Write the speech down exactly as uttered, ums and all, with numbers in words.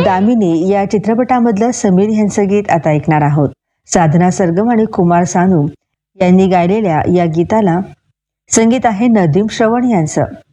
दामिनी या चित्रपटामधलं समीर यांचं गीत आता ऐकणार आहोत. साधना सरगम आणि कुमार सानू यांनी गायलेल्या या गीताला संगीत आहे नदीम श्रवण यांचं.